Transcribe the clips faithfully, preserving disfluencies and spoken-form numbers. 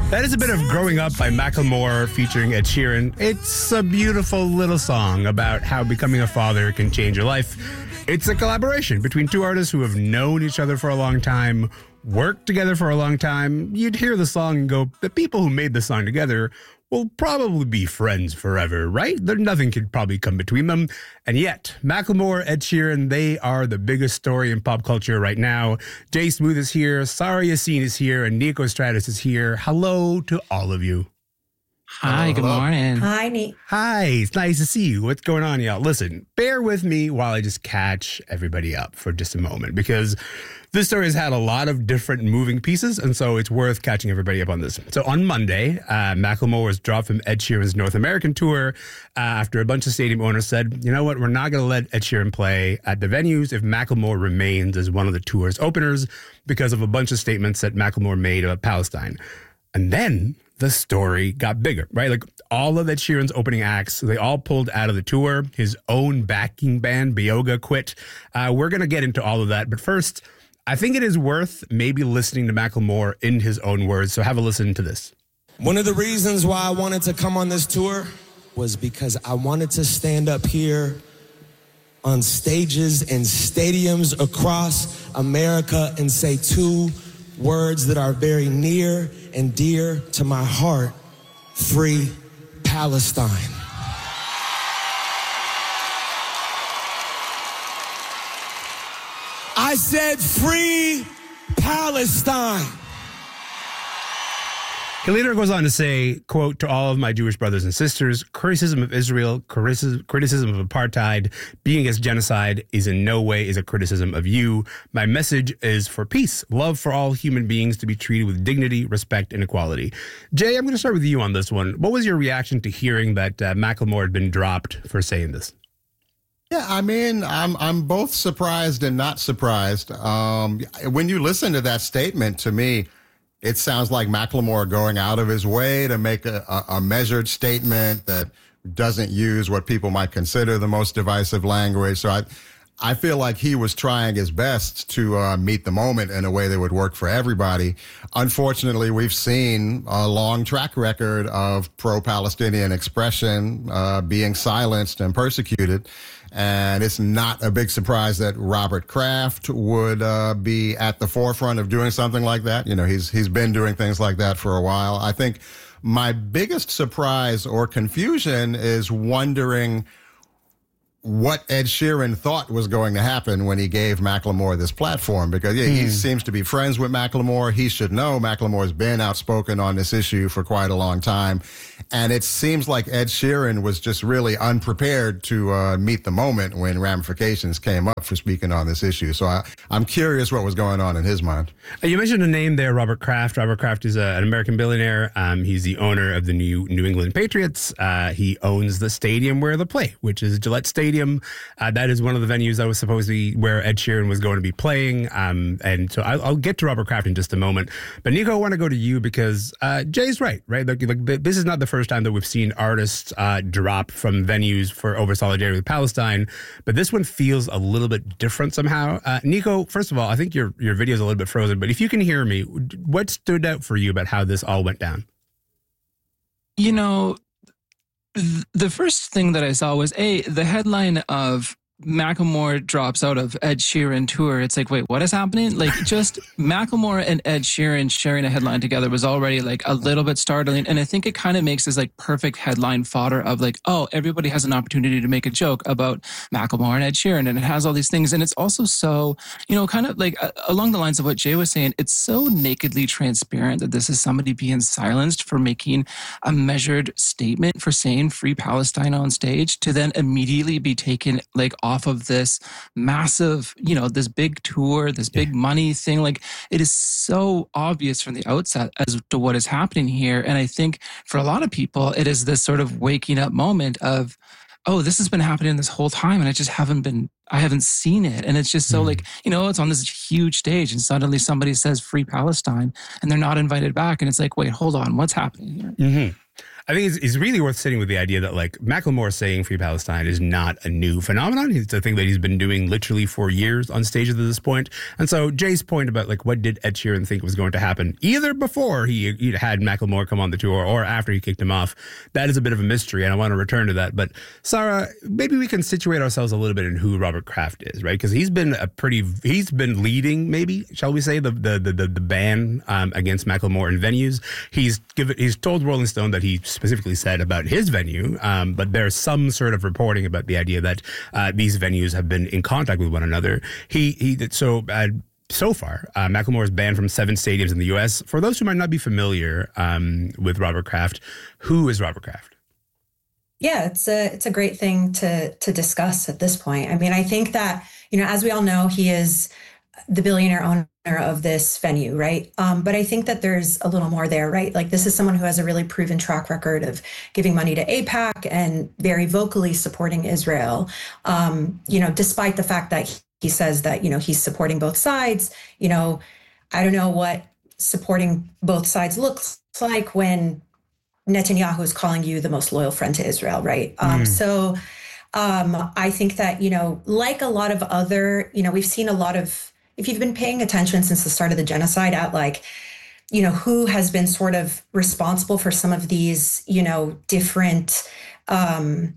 That is a bit of Growing Up by Macklemore featuring Ed Sheeran. It's a beautiful little song about how becoming a father can change your life. It's a collaboration between two artists who have known each other for a long time, worked together for a long time. You'd hear the song and go, the people who made the song together will probably be friends forever, right? There, nothing could probably come between them. And yet, Macklemore, Ed Sheeran, they are the biggest story in pop culture right now. Jay Smooth is here, Sarah Yassine is here, and Nico Stratus is here. Hello to all of you. Hi, good morning. Hi, Nate. Hi, it's nice to see you. What's going on, y'all? Listen, bear with me while I just catch everybody up for just a moment, because this story has had a lot of different moving pieces, and so it's worth catching everybody up on this. So on Monday, uh, Macklemore was dropped from Ed Sheeran's North American tour uh, after a bunch of stadium owners said, you know what, we're not going to let Ed Sheeran play at the venues if Macklemore remains as one of the tour's openers because of a bunch of statements that Macklemore made about Palestine. And then the story got bigger, right? Like all of Ed Sheeran's opening acts, they all pulled out of the tour. His own backing band, Bioga, quit. Uh, we're going to get into all of that. But first, I think it is worth maybe listening to Macklemore in his own words. So have a listen to this. One of the reasons why I wanted to come on this tour was because I wanted to stand up here on stages and stadiums across America and say two words that are very near and dear to my heart: free Palestine. I said free Palestine. He later goes on to say, quote, to all of my Jewish brothers and sisters, criticism of Israel, criticism, criticism of apartheid, being against genocide is in no way is a criticism of you. My message is for peace, love for all human beings to be treated with dignity, respect, and equality. Jay, I'm going to start with you on this one. What was your reaction to hearing that uh, Macklemore had been dropped for saying this? Yeah, I mean, I'm I'm both surprised and not surprised. Um, when you listen to that statement, to me, it sounds like Macklemore going out of his way to make a, a, a measured statement that doesn't use what people might consider the most divisive language. So I, I feel like he was trying his best to uh, meet the moment in a way that would work for everybody. Unfortunately, we've seen a long track record of pro-Palestinian expression uh, being silenced and persecuted. And it's not a big surprise that Robert Kraft would uh, be at the forefront of doing something like that. You know, he's he's been doing things like that for a while. I think my biggest surprise or confusion is wondering what Ed Sheeran thought was going to happen when he gave Macklemore this platform, because yeah, he mm. seems to be friends with Macklemore. He should know Macklemore's been outspoken on this issue for quite a long time. And it seems like Ed Sheeran was just really unprepared to uh, meet the moment when ramifications came up for speaking on this issue. So I, I'm curious what was going on in his mind. You mentioned a name there, Robert Kraft. Robert Kraft is a, an American billionaire. Um, he's the owner of the New New England Patriots. Uh, he owns the stadium where they play, which is Gillette Stadium. Uh, that is one of the venues that was supposed to be where Ed Sheeran was going to be playing. Um, and so I'll, I'll get to Robert Kraft in just a moment. But Nico, I want to go to you because uh, Jay's right, right? Like, like, this is not the first time that we've seen artists uh, drop from venues for over solidarity with Palestine. But this one feels a little bit different somehow. Uh, Nico, first of all, I think your, your video is a little bit frozen. But if you can hear me, what stood out for you about how this all went down? You know, the first thing that I saw was, A, the headline of Macklemore drops out of Ed Sheeran tour. It's like, wait, what is happening? Like, just Macklemore and Ed Sheeran sharing a headline together was already like a little bit startling. And I think it kind of makes this like perfect headline fodder of like, oh, everybody has an opportunity to make a joke about Macklemore and Ed Sheeran. And it has all these things. And it's also so, you know, kind of like uh, along the lines of what Jay was saying, it's so nakedly transparent that this is somebody being silenced for making a measured statement, for saying free Palestine on stage, to then immediately be taken like off of this massive, you know, this big tour, this big money thing. Like, it is so obvious from the outset as to what is happening here. And I think for a lot of people, it is this sort of waking up moment of, oh, this has been happening this whole time and I just haven't been, I haven't seen it. And it's just so mm. like, you know, it's on this huge stage and suddenly somebody says free Palestine and they're not invited back. And it's like, wait, hold on, what's happening here? Mm-hmm. I think it's, it's really worth sitting with the idea that like Macklemore saying Free Palestine is not a new phenomenon. It's a thing that he's been doing literally for years on stages at this point. And so Jay's point about like what did Ed Sheeran think was going to happen either before he, he had Macklemore come on the tour or after he kicked him off, that is a bit of a mystery, and I want to return to that. But Sarah, maybe we can situate ourselves a little bit in who Robert Kraft is, right? Because he's been a pretty, he's been leading, maybe, shall we say, the the the, the, the ban um, against Macklemore in venues. He's given, he's told Rolling Stone that he specifically said about his venue, um, but there's some sort of reporting about the idea that uh, these venues have been in contact with one another. He he so. Uh, So far, uh, Macklemore is banned from seven stadiums in the U S. For those who might not be familiar um, with Robert Kraft, who is Robert Kraft? Yeah, it's a it's a great thing to to discuss at this point. I mean, I think that, you know, as we all know, he is the billionaire owner of this venue, right? Um, but I think that there's a little more there, right? Like, this is someone who has a really proven track record of giving money to AIPAC and very vocally supporting Israel, um, you know, despite the fact that he, He says that, you know, he's supporting both sides. You know, I don't know what supporting both sides looks like when Netanyahu is calling you the most loyal friend to Israel, right? Mm. Um, so um, I think that, you know, like a lot of other, you know, we've seen a lot of, if you've been paying attention since the start of the genocide at like, you know, who has been sort of responsible for some of these, you know, different, um,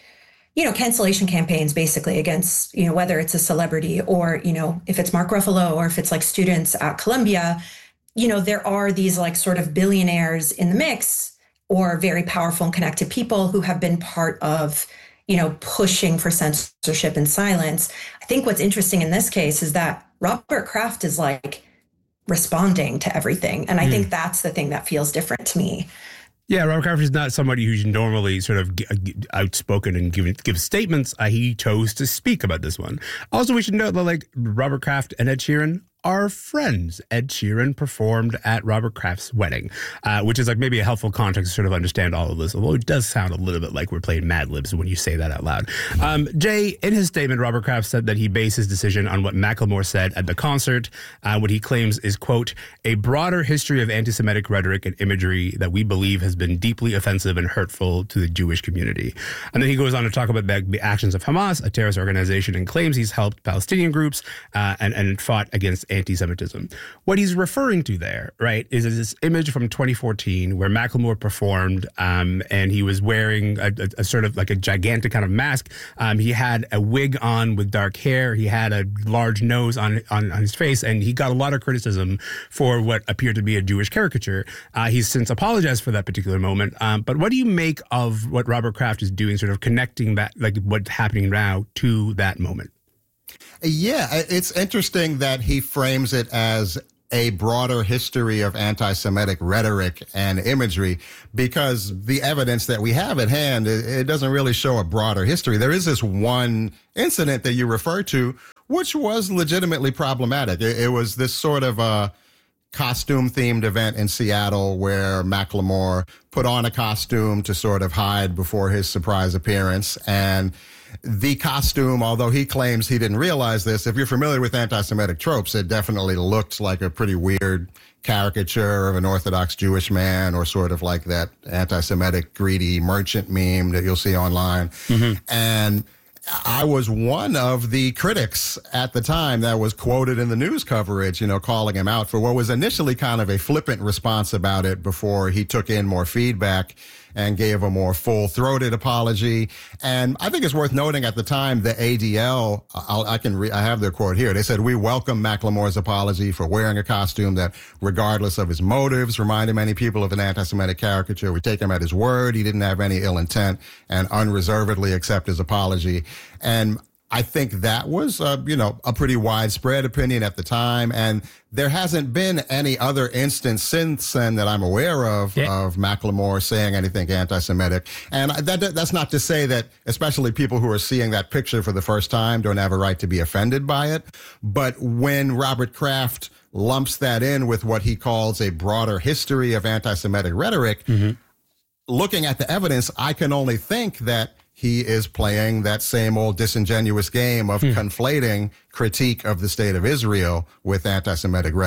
you know, cancellation campaigns basically against, you know, whether it's a celebrity or, you know, if it's Mark Ruffalo or if it's like students at Columbia, you know, there are these like sort of billionaires in the mix or very powerful and connected people who have been part of, you know, pushing for censorship and silence. I think what's interesting in this case is that Robert Kraft is like responding to everything. And I mm. think that's the thing that feels different to me. Yeah, Robert Kraft is not somebody who's normally sort of outspoken and give, give statements. Uh, he chose to speak about this one. Also, we should note that like Robert Kraft and Ed Sheeran are friends. Ed Sheeran performed at Robert Kraft's wedding, uh, which is like maybe a helpful context to sort of understand all of this, although it does sound a little bit like we're playing Mad Libs when you say that out loud. Um, Jay, in his statement, Robert Kraft said that he based his decision on what Macklemore said at the concert, uh, what he claims is, quote, a broader history of anti-Semitic rhetoric and imagery that we believe has been deeply offensive and hurtful to the Jewish community. And then he goes on to talk about the, the actions of Hamas, a terrorist organization, and claims he's helped Palestinian groups uh, and, and fought against anti-Semitism. What he's referring to there, right, is this image from twenty fourteen where Macklemore performed um, and he was wearing a, a, a sort of like a gigantic kind of mask. Um, he had a wig on with dark hair. He had a large nose on, on, on his face, and he got a lot of criticism for what appeared to be a Jewish caricature. Uh, he's since apologized for that particular moment. Um, but what do you make of what Robert Kraft is doing, sort of connecting that, like what's happening now to that moment? Yeah, it's interesting that he frames it as a broader history of anti-Semitic rhetoric and imagery, because the evidence that we have at hand, it doesn't really show a broader history. There is this one incident that you refer to, which was legitimately problematic. It was this sort of a costume-themed event in Seattle where Macklemore put on a costume to sort of hide before his surprise appearance. And the costume, although he claims he didn't realize this, if you're familiar with anti-Semitic tropes, it definitely looked like a pretty weird caricature of an Orthodox Jewish man, or sort of like that anti-Semitic greedy merchant meme that you'll see online. Mm-hmm. And I was one of the critics at the time that was quoted in the news coverage, you know, calling him out for what was initially kind of a flippant response about it before he took in more feedback and gave a more full-throated apology. And I think it's worth noting at the time, the A D L, I'll, I can re, I have their quote here. They said, "We welcome Macklemore's apology for wearing a costume that, regardless of his motives, reminded many people of an anti-Semitic caricature. We take him at his word. He didn't have any ill intent and unreservedly accept his apology." And I think that was, uh, you know, a pretty widespread opinion at the time. And there hasn't been any other instance since then that I'm aware of, yeah. of Macklemore saying anything anti-Semitic. And that, that's not to say that, especially people who are seeing that picture for the first time, don't have a right to be offended by it. But when Robert Kraft lumps that in with what he calls a broader history of anti-Semitic rhetoric, mm-hmm. looking at the evidence, I can only think that he is playing that same old disingenuous game of hmm. conflating critique of the state of Israel with anti-Semitic rhetoric.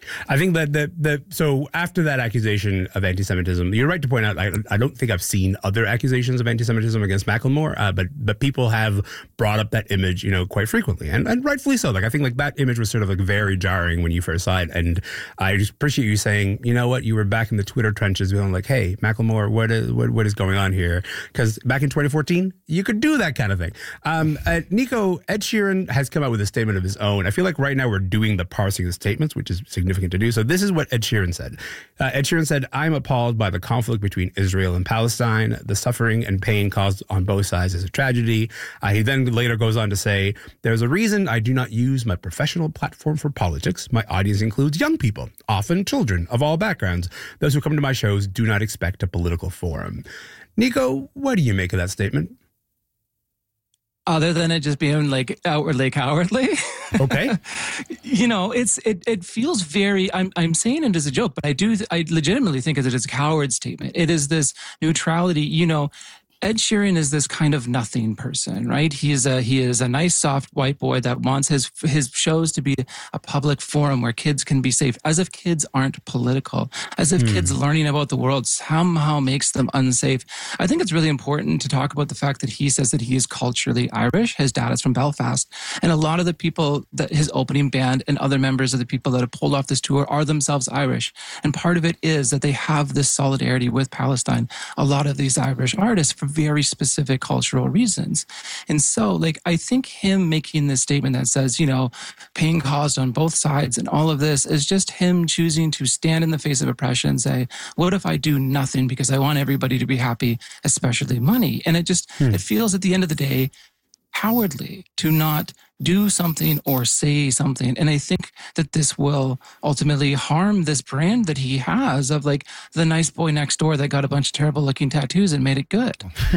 I think that the, the so after that accusation of anti-Semitism, you're right to point out, I, I don't think I've seen other accusations of anti-Semitism against Macklemore, uh, but but people have brought up that image, you know, quite frequently, and, and rightfully so. Like, I think like that image was sort of like very jarring when you first saw it, and I just appreciate you saying, you know what, you were back in the Twitter trenches going like, hey, Macklemore, what is what, what is going on here? Because back in twenty fourteen, you could do that kind of thing. Um, uh, Nico, Ed Sheeran has come out with a statement of his own. I feel like right now we're doing the parsing of statements, which is significant to do. So this is what Ed Sheeran said. Uh, Ed Sheeran said, I'm appalled by the conflict between Israel and Palestine. The suffering and pain caused on both sides is a tragedy. Uh, he then later goes on to say, there's a reason I do not use my professional platform for politics. My audience includes young people, often children of all backgrounds. Those who come to my shows do not expect a political forum. Nico, what do you make of that statement? Other than it just being like outwardly cowardly. Okay. You know, it's it it feels very, I'm I'm saying it as a joke, but I do, I legitimately think of it as a coward statement. It is this neutrality, you know. Ed Sheeran is this kind of nothing person, right? He is a he is a nice, soft white boy that wants his his shows to be a public forum where kids can be safe, as if kids aren't political, as if mm. kids learning about the world somehow makes them unsafe. I think it's really important to talk about the fact that he says that he is culturally Irish. His dad is from Belfast. And a lot of the people that his opening band and other members of the people that have pulled off this tour are themselves Irish. And part of it is that they have this solidarity with Palestine. A lot of these Irish artists, for very specific cultural reasons. And so, like, I think him making this statement that says, you know, pain caused on both sides and all of this is just him choosing to stand in the face of oppression and say, what if I do nothing because I want everybody to be happy, especially money? And it just, hmm. it feels at the end of the day, cowardly to not do something or say something. And I think that this will ultimately harm this brand that he has of like the nice boy next door that got a bunch of terrible looking tattoos and made it good.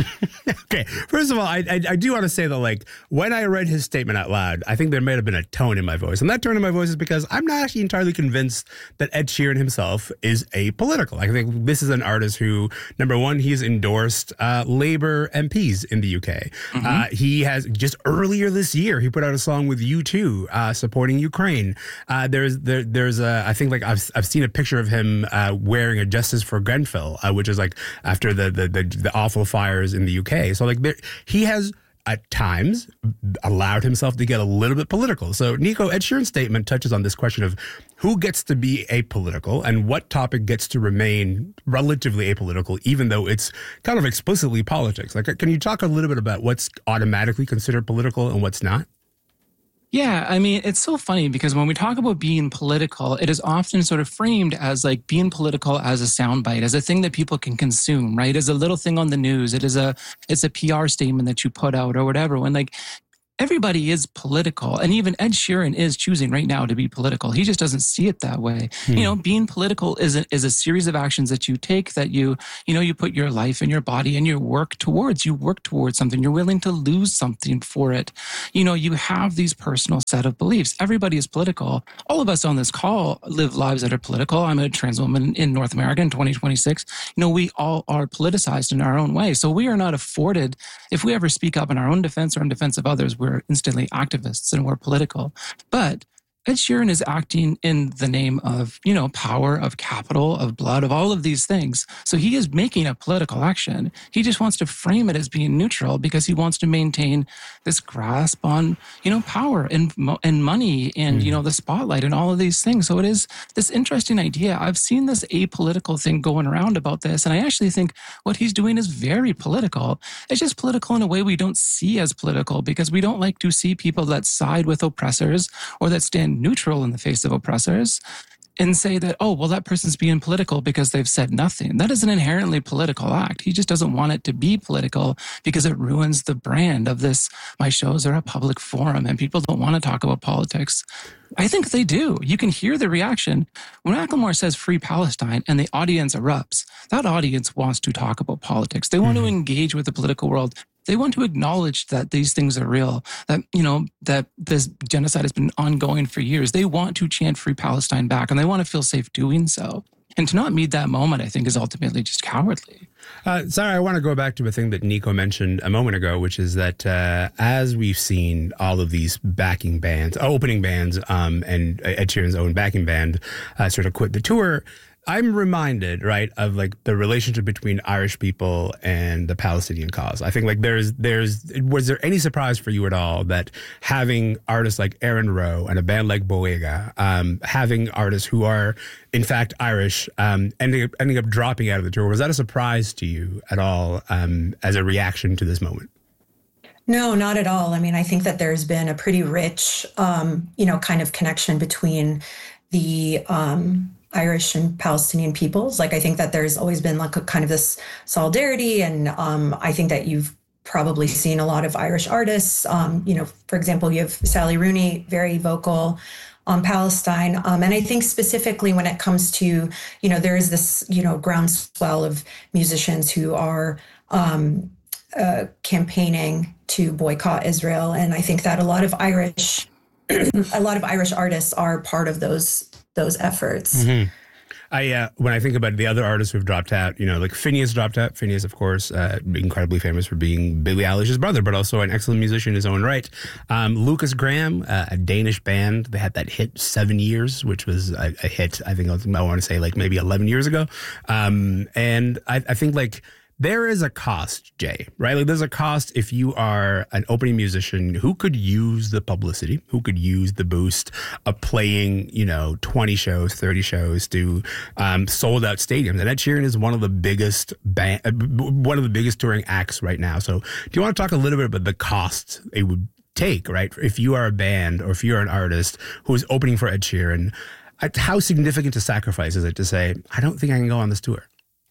Okay. First of all, I, I I do want to say that, like, when I read his statement out loud, I think there may have been a tone in my voice. And that tone in my voice is because I'm not actually entirely convinced that Ed Sheeran himself is apolitical. I think this is an artist who, number one, he's endorsed uh, Labour M Ps in the U K. Mm-hmm. Uh, he has just earlier this year, he put out a song with U two uh, supporting Ukraine. Uh, there's there, there's a, I think like I've I've seen a picture of him uh, wearing a Justice for Grenfell, uh, which is like after the, the the the awful fires in the U K. So like there, he has at times allowed himself to get a little bit political. So Nico, Ed Sheeran's statement touches on this question of who gets to be apolitical and what topic gets to remain relatively apolitical, even though it's kind of explicitly politics. Like, can you talk a little bit about what's automatically considered political and what's not? Yeah, I mean, it's so funny because when we talk about being political, it is often sort of framed as like being political as a soundbite, as a thing that people can consume, right? As a little thing on the news. It is a, it's a P R statement that you put out or whatever. When like everybody is political, and even Ed Sheeran is choosing right now to be political. He just doesn't see it that way. Hmm. You know, being political is a, is a series of actions that you take that you, you know, you put your life and your body and your work towards. You work towards something. You're willing to lose something for it. You know, you have these personal set of beliefs. Everybody is political. All of us on this call live lives that are political. I'm a trans woman in North America in twenty twenty-six. You know, we all are politicized in our own way. So we are not afforded, if we ever speak up in our own defense or in defense of others, we're instantly activists and we're political. But Ed Sheeran is acting in the name of, you know, power, of capital, of blood, of all of these things. So he is making a political action. He just wants to frame it as being neutral because he wants to maintain this grasp on, you know, power and and money and, mm. you know, the spotlight and all of these things. So it is this interesting idea. I've seen this apolitical thing going around about this, and I actually think what he's doing is very political. It's just political in a way we don't see as political because we don't like to see people that side with oppressors or that stand neutral in the face of oppressors and say that, oh, well, that person's being political because they've said nothing. That is an inherently political act. He just doesn't want it to be political because it ruins the brand of this. My shows are a public forum and people don't want to talk about politics. I think they do. You can hear the reaction. When Macklemore says free Palestine and the audience erupts, that audience wants to talk about politics. They want mm-hmm. to engage with the political world. They want to acknowledge that these things are real, that, you know, that this genocide has been ongoing for years. They want to chant free Palestine back and they want to feel safe doing so. And to not meet that moment, I think, is ultimately just cowardly. Uh, sorry, I want to go back to a thing that Nico mentioned a moment ago, which is that uh, as we've seen all of these backing bands, opening bands, um, and Ed Sheeran's own backing band uh, sort of quit the tour, I'm reminded, right, of like the relationship between Irish people and the Palestinian cause. I think like there's, there's, was there any surprise for you at all that having artists like Aaron Rowe and a band like Boega, um, having artists who are in fact Irish, um, ending up, ending up dropping out of the tour, was that a surprise to you at all um, as a reaction to this moment? No, not at all. I mean, I think that there's been a pretty rich, um, you know, kind of connection between the, um, Irish and Palestinian peoples. Like, I think that there's always been like a kind of this solidarity. And um, I think that you've probably seen a lot of Irish artists. Um, you know, for example, you have Sally Rooney, very vocal on Palestine. Um, and I think specifically when it comes to, you know, there is this, you know, groundswell of musicians who are um, uh, campaigning to boycott Israel. And I think that a lot of Irish, a lot of Irish artists are part of those those efforts. Mm-hmm. I uh, when I think about the other artists who've dropped out, you know, like Phineas dropped out. Phineas, of course, uh, incredibly famous for being Billie Eilish's brother, but also an excellent musician in his own right. Um, Lucas Graham, uh, a Danish band, they had that hit Seven Years, which was a, a hit. I think I, was, I want to say like maybe eleven years ago. Um, and I, I think like. There is a cost, Jay, right? Like there's a cost if you are an opening musician who could use the publicity, who could use the boost of playing, you know, twenty shows, thirty shows to um, sold out stadiums. And Ed Sheeran is one of the biggest band, one of the biggest touring acts right now. So do you want to talk a little bit about the cost it would take, right? If you are a band or if you're an artist who is opening for Ed Sheeran, how significant a sacrifice is it to say, I don't think I can go on this tour?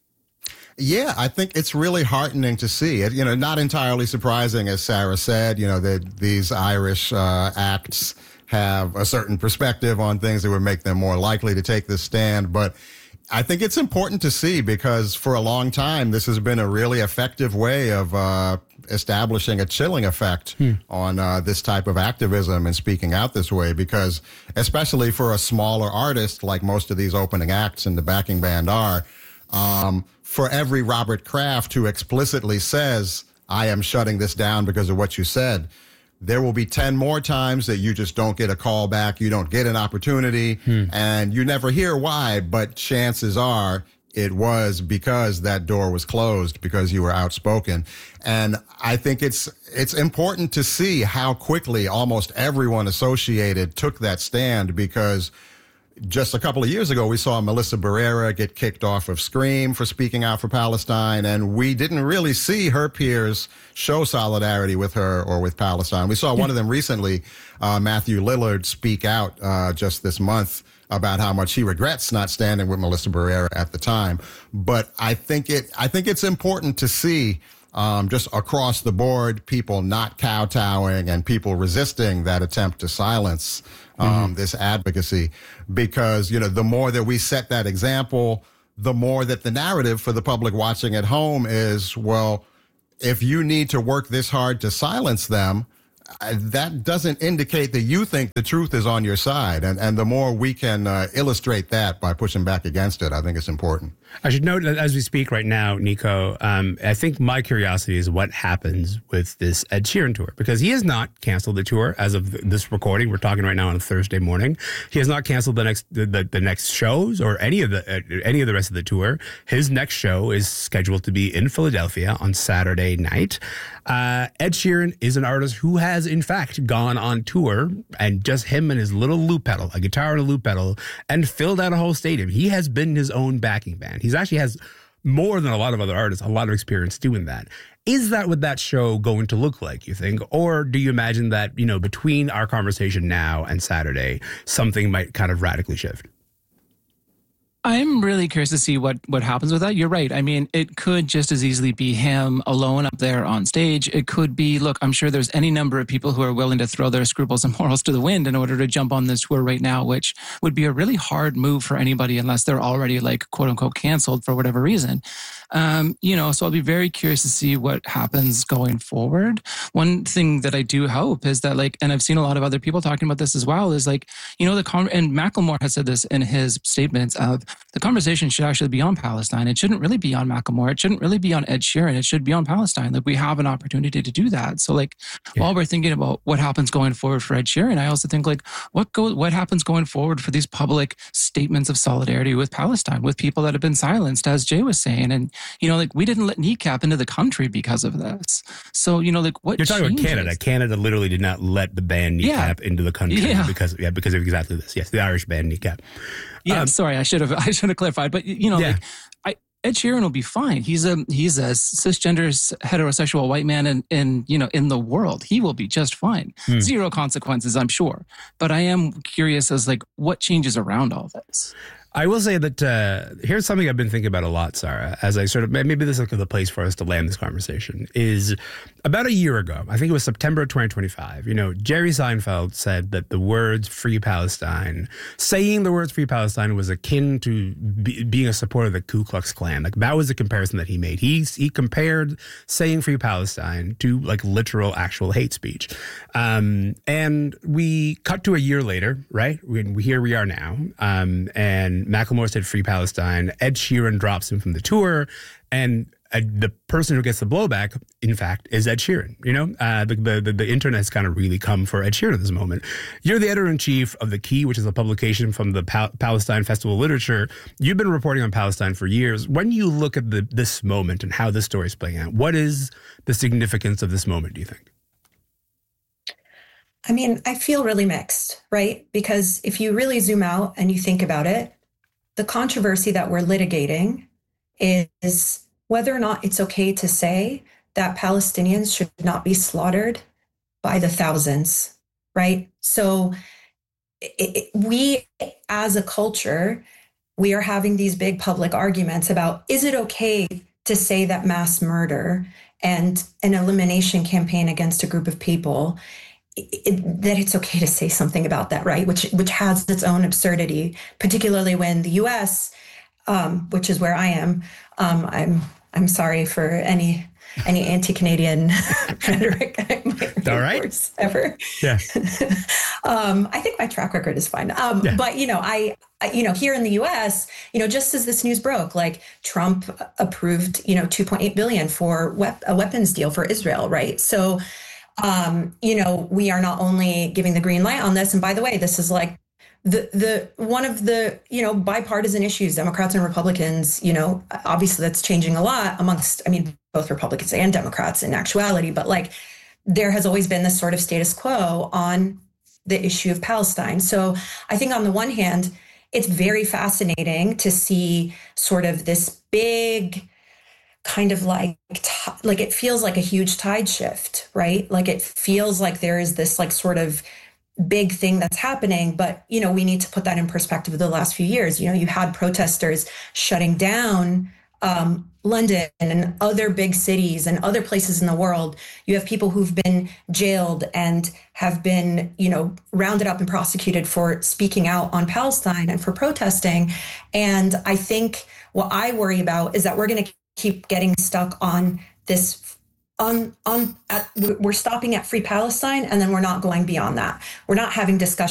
Yeah, I think it's really heartening to see it. You know, not entirely surprising, as Sarah said, you know, that these Irish uh, acts have a certain perspective on things that would make them more likely to take this stand. But I think it's important to see because for a long time, this has been a really effective way of uh, establishing a chilling effect hmm. on uh, this type of activism and speaking out this way, because especially for a smaller artist like most of these opening acts and the backing band are, um, for every Robert Kraft who explicitly says, I am shutting this down because of what you said, there will be ten more times that you just don't get a call back, you don't get an opportunity, hmm. and you never hear why, but chances are it was because that door was closed, because you were outspoken. And I think it's it's important to see how quickly almost everyone associated took that stand, because just a couple of years ago, we saw Melissa Barrera get kicked off of Scream for speaking out for Palestine, and we didn't really see her peers show solidarity with her or with Palestine. We saw one of them recently, uh, Matthew Lillard, speak out uh, just this month about how much he regrets not standing with Melissa Barrera at the time. But I think it, I think it's important to see Um, just across the board, people not kowtowing and people resisting that attempt to silence um, mm-hmm. this advocacy, because, you know, the more that we set that example, the more that the narrative for the public watching at home is, well, if you need to work this hard to silence them, that doesn't indicate that you think the truth is on your side. And, and the more we can uh, illustrate that by pushing back against it, I think it's important. I should note that as we speak right now, Nico, um, I think my curiosity is what happens with this Ed Sheeran tour, because he has not canceled the tour as of this recording. We're talking right now on a Thursday morning. He has not canceled the next the, the, the next shows or any of the uh, any of the rest of the tour. His next show is scheduled to be in Philadelphia on Saturday night. Uh, Ed Sheeran is an artist who has, in fact, gone on tour, and just him and his little loop pedal, a guitar and a loop pedal, and filled out a whole stadium. He has been his own backing band. He actually has, more than a lot of other artists, a lot of experience doing that. Is that what that show going to look like, you think? Or do you imagine that, you know, between our conversation now and Saturday, something might kind of radically shift? I'm really curious to see what, what happens with that. You're right. I mean, it could just as easily be him alone up there on stage. It could be, look, I'm sure there's any number of people who are willing to throw their scruples and morals to the wind in order to jump on this tour right now, which would be a really hard move for anybody unless they're already like quote unquote canceled for whatever reason. Um, you know, so I'll be very curious to see what happens going forward. One thing that I do hope is that, like, and I've seen a lot of other people talking about this as well, is like, you know, the con- and Macklemore has said this in his statements of, the conversation should actually be on Palestine. It shouldn't really be on Macklemore. It shouldn't really be on Ed Sheeran. It should be on Palestine. Like, we have an opportunity to do that. So like, yeah. while we're thinking about what happens going forward for Ed Sheeran, I also think like, what go what happens going forward for these public statements of solidarity with Palestine, with people that have been silenced, as Jay was saying. And, you know, like, we didn't let kneecap into the country because of this. So, you know, like, what You're talking changes? about Canada. Canada literally did not let the band kneecap yeah. into the country yeah. because yeah, because of exactly this. Yes, the Irish band kneecap. Yeah, um, sorry, I should have I should have clarified. But you know, yeah. like, I, Ed Sheeran will be fine. He's a he's a cisgender heterosexual white man in, in you know in the world. He will be just fine. Hmm. Zero consequences, I'm sure. But I am curious as like what changes around all this. I will say that uh, here's something I've been thinking about a lot, Sarah, as I sort of, maybe this is the place for us to land this conversation, is about a year ago, I think it was September twenty twenty-five, you know, Jerry Seinfeld said that the words Free Palestine, saying the words Free Palestine was akin to be, being a supporter of the Ku Klux Klan. Like, that was the comparison that he made. He, he compared saying Free Palestine to like literal actual hate speech. Um, and we cut to a year later, right? We, here we are now. Um, and Macklemore said Free Palestine. Ed Sheeran drops him from the tour. And uh, the person who gets the blowback, in fact, is Ed Sheeran. You know, uh, the, the, the internet has kind of really come for Ed Sheeran at this moment. You're the editor-in-chief of The Key, which is a publication from the Pal- Palestine Festival of Literature. You've been reporting on Palestine for years. When you look at the, this moment and how this story is playing out, what is the significance of this moment, do you think? I mean, I feel really mixed, right? Because if you really zoom out and you think about it, the controversy that we're litigating is whether or not it's okay to say that Palestinians should not be slaughtered by the thousands, right? So it, it, we, as a culture, we are having these big public arguments about, is it okay to say that mass murder and an elimination campaign against a group of people, It, that it's okay to say something about that, right? Which which has its own absurdity, particularly when the U S, um, which is where I am. Um, I'm I'm sorry for any any anti-Canadian rhetoric I might All right. ever. Yeah. um, I think my track record is fine. Um, yeah. But you know, I, I you know here in the U S, you know, just as this news broke, like Trump approved, you know, two point eight billion dollars for wep- a weapons deal for Israel, right? So. Um, you know, we are not only giving the green light on this, and by the way, this is like the the one of the, you know, bipartisan issues, Democrats and Republicans, you know, obviously that's changing a lot amongst, I mean, both Republicans and Democrats in actuality, but like there has always been this sort of status quo on the issue of Palestine. So I think on the one hand, it's very fascinating to see sort of this big kind of like, like it feels like a huge tide shift, right? Like it feels like there is this like sort of big thing that's happening, but, you know, we need to put that in perspective of the last few years. You know, you had protesters shutting down um, London and other big cities and other places in the world. You have people who've been jailed and have been, you know, rounded up and prosecuted for speaking out on Palestine and for protesting. And I think what I worry about is that we're going to keep getting stuck on this on on at, we're stopping at Free Palestine, and then we're not going beyond that. We're not having discussions